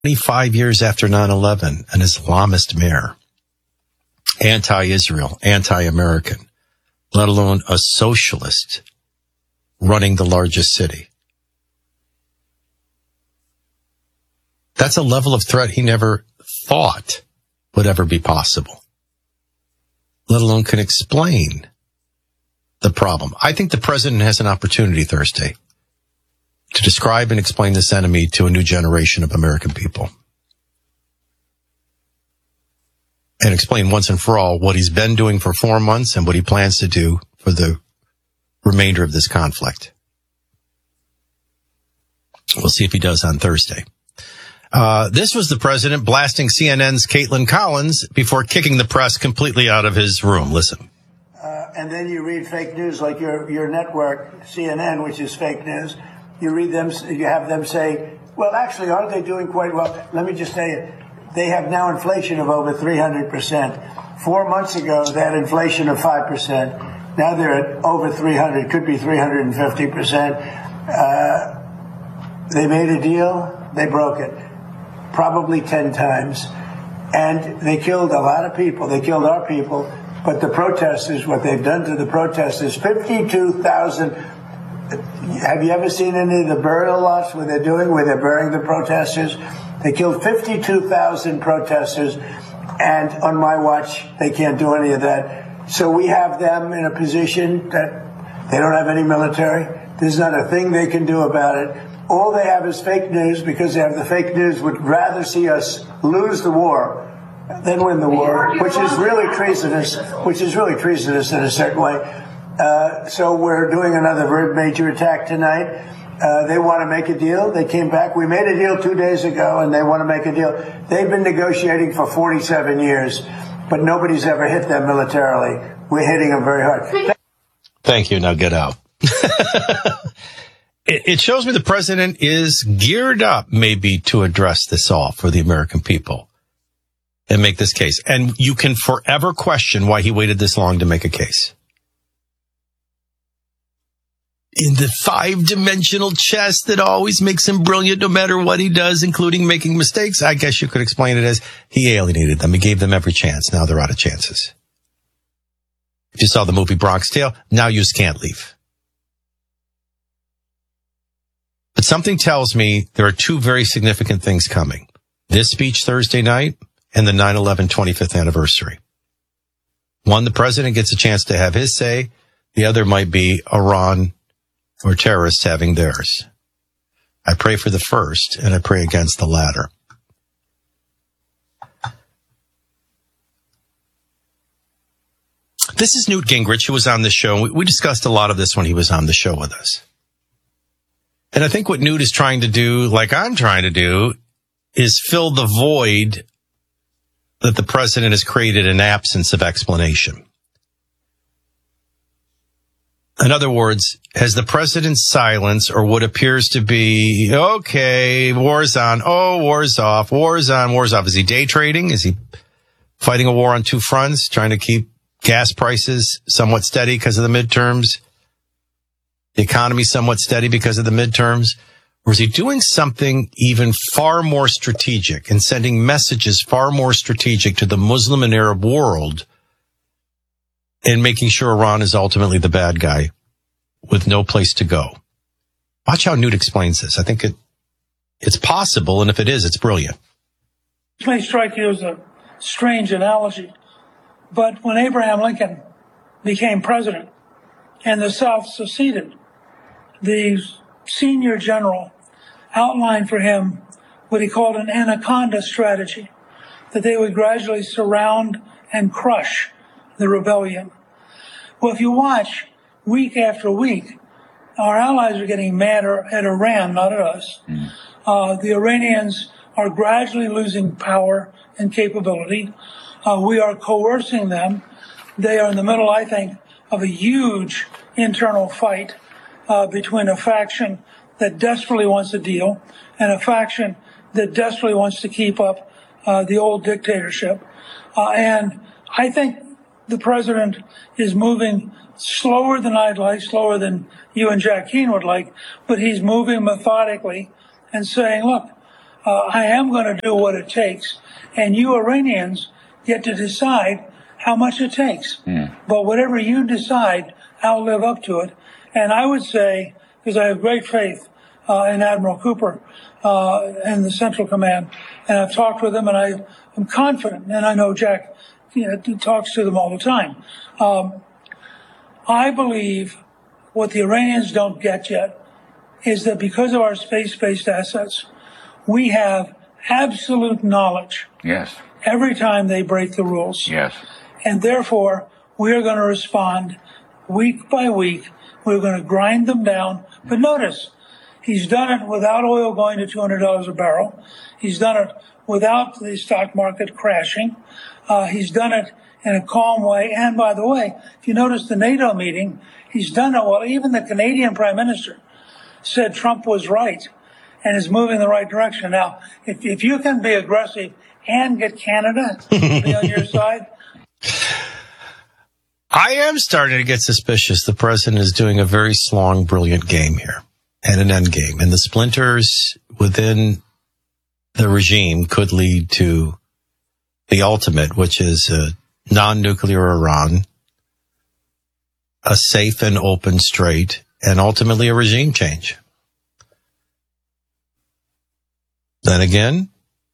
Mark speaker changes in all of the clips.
Speaker 1: 25 years after 9/11, an Islamist mayor, anti-Israel, anti-American, let alone a socialist running the largest city. That's a level of threat he never thought would ever be possible, let alone can explain the problem. I think the president has an opportunity Thursday to describe and explain this enemy to a new generation of American people. And explain once and for all what he's been doing for 4 months and what he plans to do for the remainder of this conflict. We'll see if he does on Thursday. This was the president blasting CNN's Caitlin Collins before kicking the press completely out of his room. Listen.
Speaker 2: And then you read fake news like your network, CNN, which is fake news. You read them, you have them say, well, actually, aren't they doing quite well? Let me just tell you, they have now inflation of over 300%. 4 months ago, they had inflation of 5%. Now they're at over 300, could be 350%. They made a deal, they broke it, probably 10 times. And they killed a lot of people. They killed our people. But the protesters, what they've done to the protesters, 52,000. Have you ever seen any of the burial lots where they're burying the protesters? They killed 52,000 protesters, and on my watch, they can't do any of that. So we have them in a position that they don't have any military. There's not a thing they can do about it. All they have is fake news, because they have the fake news would rather see us lose the war than win the war, which is really treasonous, in a certain way. So we're doing another very major attack tonight. They want to make a deal. They came back. We made a deal 2 days ago, and they want to make a deal. They've been negotiating for 47 years, but nobody's ever hit them militarily. We're hitting them very hard.
Speaker 1: Thank you. Now get out. It shows me the president is geared up maybe to address this all for the American people and make this case. And you can forever question why he waited this long to make a case. In the 5-dimensional chess that always makes him brilliant no matter what he does, including making mistakes, I guess you could explain it as he alienated them. He gave them every chance. Now they're out of chances. If you saw the movie Bronx Tale, now you just can't leave. But something tells me there are two very significant things coming. This speech Thursday night and the 9/11 25th anniversary. One, the president gets a chance to have his say. The other might be Iran or terrorists having theirs. I pray for the first, and I pray against the latter. This is Newt Gingrich, who was on the show. We discussed a lot of this when he was on the show with us. And I think what Newt is trying to do, like I'm trying to do, is fill the void that the president has created in absence of explanation. In other words, has the president's silence, or what appears to be, okay, war's on, oh, war's off, war's on, war's off. Is he day trading? Is he fighting a war on two fronts, trying to keep gas prices somewhat steady because of the midterms? The economy somewhat steady because of the midterms? Or is he doing something even far more strategic and sending messages far more strategic to the Muslim and Arab world and making sure Iran is ultimately the bad guy with no place to go? Watch how Newt explains this. I think it's possible, and if it is, it's brilliant.
Speaker 3: This may strike you as a strange analogy, but when Abraham Lincoln became president and the South seceded, the senior general outlined for him what he called an anaconda strategy, that they would gradually surround and crush the rebellion. Well, if you watch week after week, our allies are getting madder at Iran, not at us. The Iranians are gradually losing power and capability. We are coercing them. They are in the middle, I think, of a huge internal fight between a faction that desperately wants a deal and a faction that desperately wants to keep up the old dictatorship. And I think the president is moving slower than I'd like, slower than you and Jack Keane would like, but he's moving methodically and saying, look, I am going to do what it takes. And you Iranians get to decide how much it takes. But whatever you decide, I'll live up to it. And I would say, because I have great faith in Admiral Cooper and the Central Command, and I've talked with him, and I am confident, and I know Jack talks to them all the time. I believe what the Iranians don't get yet is that because of our space-based assets, we have absolute knowledge.
Speaker 4: Yes.
Speaker 3: Every time they break the rules.
Speaker 4: Yes.
Speaker 3: And therefore, we are going to respond week by week. We're going to grind them down. But notice, he's done it without oil going to $200 a barrel. He's done it without the stock market crashing. He's done it in a calm way. And by the way, if you notice the NATO meeting, he's done it well. Even the Canadian Prime Minister said Trump was right and is moving in the right direction. Now, if you can be aggressive and get Canada to be on your side.
Speaker 1: I am starting to get suspicious the president is doing a very slong, brilliant game here and an end game. And the splinters within the regime could lead to the ultimate, which is a non-nuclear Iran, a safe and open strait, and ultimately a regime change. Then again,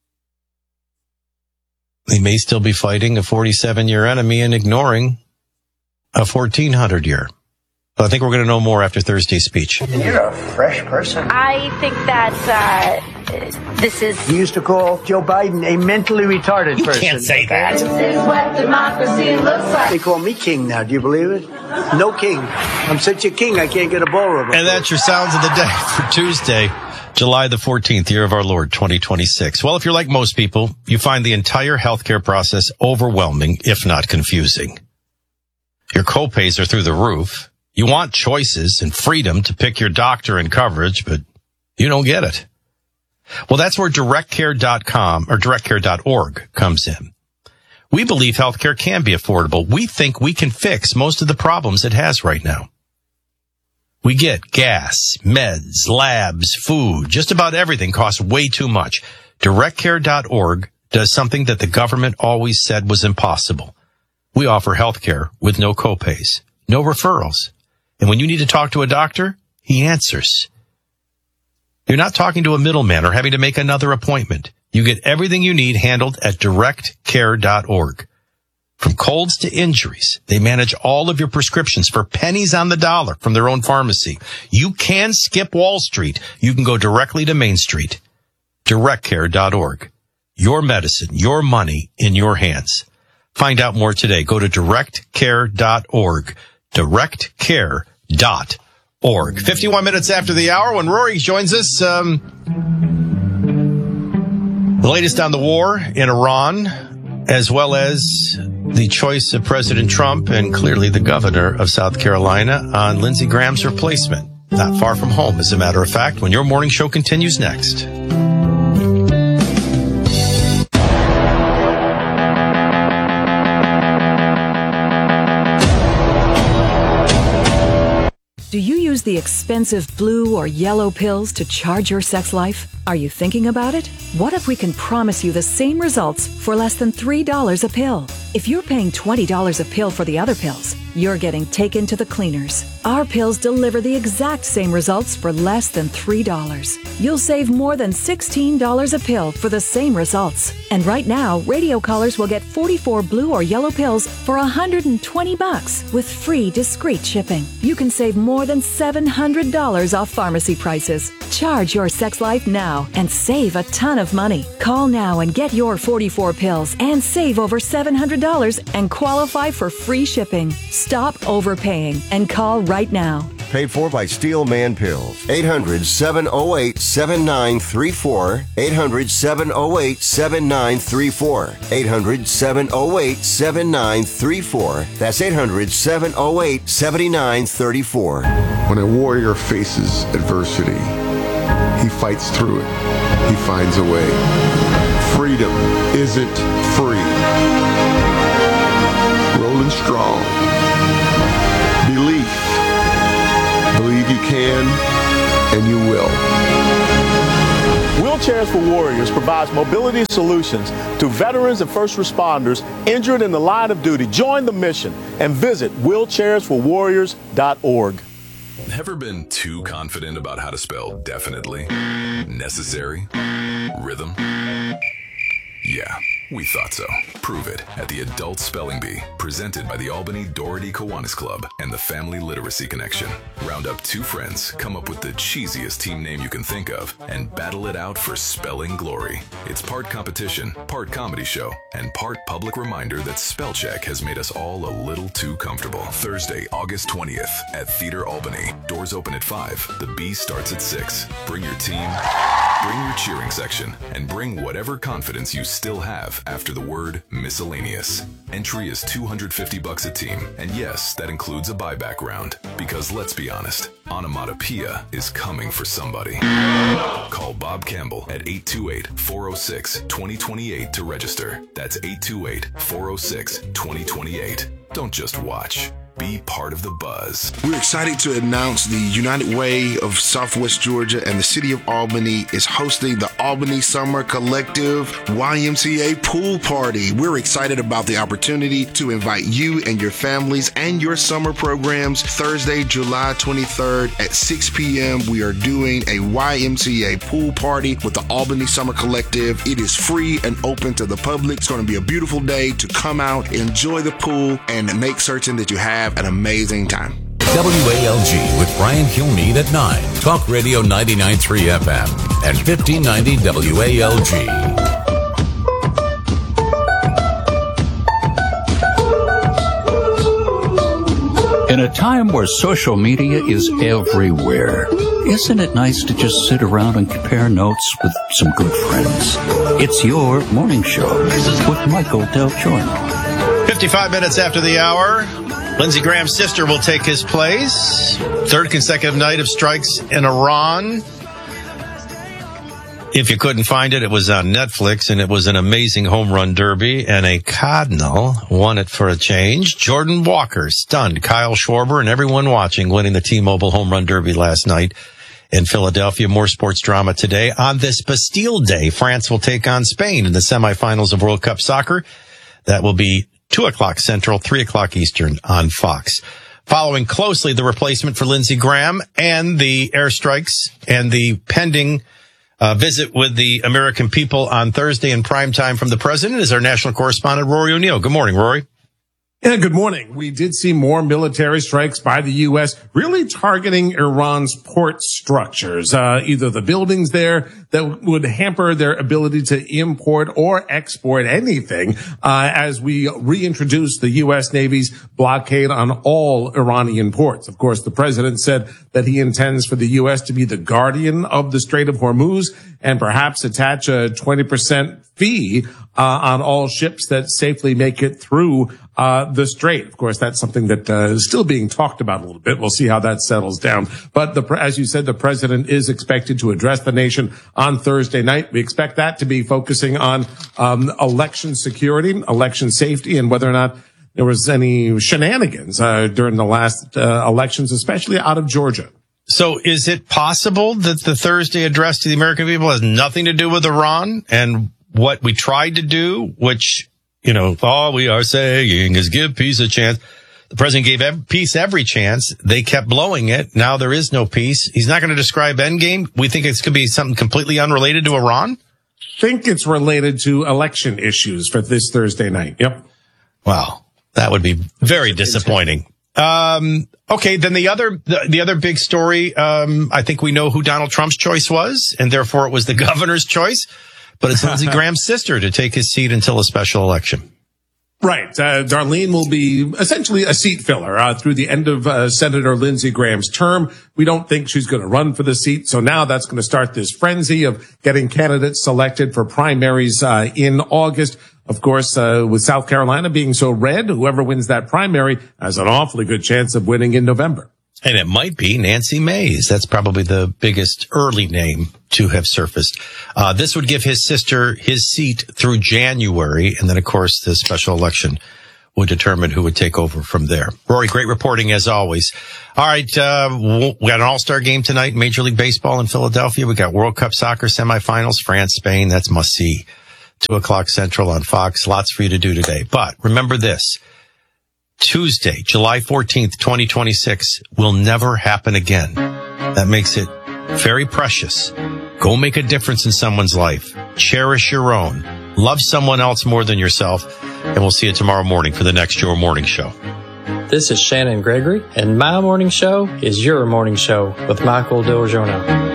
Speaker 1: they may still be fighting a 47-year enemy and ignoring a 1400-year. So I think we're going to know more after Thursday's speech.
Speaker 2: You're a fresh person.
Speaker 5: I think that this is...
Speaker 2: You used to call Joe Biden a mentally retarded person.
Speaker 1: You can't say that.
Speaker 5: This is what democracy looks like.
Speaker 2: They call me king now. Do you believe it? No king. I'm such a king, I can't get a bowl of it.
Speaker 1: And that's your sounds of the day for Tuesday, July the 14th, year of our Lord, 2026. Well, if you're like most people, you find the entire healthcare process overwhelming, if not confusing. Your copays are through the roof. You want choices and freedom to pick your doctor and coverage, but you don't get it. Well, that's where directcare.com or directcare.org comes in. We believe healthcare can be affordable. We think we can fix most of the problems it has right now. We get gas, meds, labs, food, just about everything costs way too much. Directcare.org does something that the government always said was impossible. We offer healthcare with no copays, no referrals. And when you need to talk to a doctor, he answers. You're not talking to a middleman or having to make another appointment. You get everything you need handled at directcare.org. From colds to injuries, they manage all of your prescriptions for pennies on the dollar from their own pharmacy. You can skip Wall Street. You can go directly to Main Street. Directcare.org. Your medicine, your money in your hands. Find out more today. Go to directcare.org. Directcare.org. 51 minutes after the hour when Rory joins us. The latest on the war in Iran, as well as the choice of President Trump and clearly the governor of South Carolina on Lindsey Graham's replacement. Not far from home, as a matter of fact, when your morning show continues next.
Speaker 6: Do you use the expensive blue or yellow pills to charge your sex life? Are you thinking about it? What if we can promise you the same results for less than $3 a pill? If you're paying $20 a pill for the other pills, you're getting taken to the cleaners. Our pills deliver the exact same results for less than $3. You'll save more than $16 a pill for the same results. And right now, radio callers will get 44 blue or yellow pills for $120 with free discreet shipping. You can save more than $700 off pharmacy prices. Charge your sex life now and save a ton of money. Call now and get your 44 pills and save over $700 and qualify for free shipping. Stop overpaying and call right now.
Speaker 7: Paid for by Steel Man Pills. 800-708-7934. 800-708-7934. 800-708-7934. That's 800-708-7934.
Speaker 8: When a warrior faces adversity, he fights through it. He finds a way. Freedom isn't free. Rolling strong. Belief. Believe you can, and you will.
Speaker 4: Wheelchairs for Warriors provides mobility solutions to veterans and first responders injured in the line of duty. Join the mission and visit wheelchairsforwarriors.org.
Speaker 9: Ever been too confident about how to spell definitely, necessary, rhythm? Yeah, we thought so. Prove it at the Adult Spelling Bee, presented by the Albany Doherty Kiwanis Club and the Family Literacy Connection. Round up 2 friends, come up with the cheesiest team name you can think of, and battle it out for spelling glory. It's part competition, part comedy show, and part public reminder that spell check has made us all a little too comfortable. Thursday, August 20th at Theater Albany. Doors open at 5. The Bee starts at 6. Bring your team, bring your cheering section, and bring whatever confidence you still have after the word miscellaneous. Entry is $250 a team, and yes, that includes a buyback round. Because let's be honest, onomatopoeia is coming for somebody. Call Bob Campbell at 828-406-2028 to register. That's 828-406-2028. Don't just watch. Be part of the buzz.
Speaker 10: We're excited to announce the United Way of Southwest Georgia and the City of Albany is hosting the Albany Summer Collective YMCA Pool Party. We're excited about the opportunity to invite you and your families and your summer programs. Thursday, July 23rd at 6 p.m. we are doing a YMCA Pool Party with the Albany Summer Collective. It is free and open to the public. It's going to be a beautiful day to come out, enjoy the pool, and make certain that you have an amazing time.
Speaker 11: WALG with Brian Kilmeade at 9. Talk Radio 99.3 FM and 1590 WALG.
Speaker 12: In a time where social media is everywhere, isn't it nice to just sit around and compare notes with some good friends? It's your morning show with Michael Del Giorno.
Speaker 1: 55 minutes after the hour. Lindsey Graham's sister will take his place. 3rd consecutive night of strikes in Iran. If you couldn't find it, it was on Netflix, and it was an amazing home run derby, and a Cardinal won it for a change. Jordan Walker stunned Kyle Schwarber and everyone watching, winning the T-Mobile home run derby last night in Philadelphia. More sports drama today. On this Bastille Day, France will take on Spain in the semifinals of World Cup soccer. That will be 2 o'clock Central, 3 o'clock Eastern on Fox. Following closely the replacement for Lindsey Graham and the airstrikes and the pending visit with the American people on Thursday in primetime from the president is our national correspondent, Rory O'Neill. Good morning, Rory.
Speaker 13: Yeah, good morning. We did see more military strikes by the U.S. really targeting Iran's port structures, either the buildings there that would hamper their ability to import or export anything, as we reintroduce the U.S. Navy's blockade on all Iranian ports. Of course, the president said that he intends for the U.S. to be the guardian of the Strait of Hormuz and perhaps attach a 20% fee on all ships that safely make it through the strait. Of course, that's something that is still being talked about a little bit. We'll see how that settles down. But as you said, the president is expected to address the nation on Thursday night. We expect that to be focusing on election security, election safety, and whether or not there was any shenanigans during the last elections, especially out of Georgia.
Speaker 1: So is it possible that the Thursday address to the American people has nothing to do with Iran and what we tried to do, which, you know, all we are saying is give peace a chance. The president gave peace every chance. They kept blowing it. Now there is no peace. He's not going to describe endgame. We think it's going to be something completely unrelated to Iran.
Speaker 13: I think it's related to election issues for this Thursday night. Yep.
Speaker 1: Wow. That would be very disappointing. Okay. Then the other big story, I think we know who Donald Trump's choice was, and therefore it was the governor's choice. But it's Lindsey Graham's sister to take his seat until a special election.
Speaker 13: Right. Darlene will be essentially a seat filler through the end of Senator Lindsey Graham's term. We don't think she's going to run for the seat. So now that's going to start this frenzy of getting candidates selected for primaries in August. Of course, with South Carolina being so red, whoever wins that primary has an awfully good chance of winning in November.
Speaker 1: And it might be Nancy Mace. That's probably the biggest early name to have surfaced. This would give his sister his seat through January. And then, of course, the special election would determine who would take over from there. Rory, great reporting as always. All right, we got an all-star game tonight, Major League Baseball in Philadelphia. We got World Cup soccer semifinals, France, Spain. That's must-see. 2:00 Central on Fox. Lots for you to do today. But remember this. Tuesday, July 14th, 2026 will never happen again. That makes it very precious. Go make a difference in someone's life. Cherish your own. Love someone else more than yourself. And we'll see you tomorrow morning for the next Your Morning Show.
Speaker 14: This is Shannon Gregory, and my morning show is your morning show with Michael Del Giorno.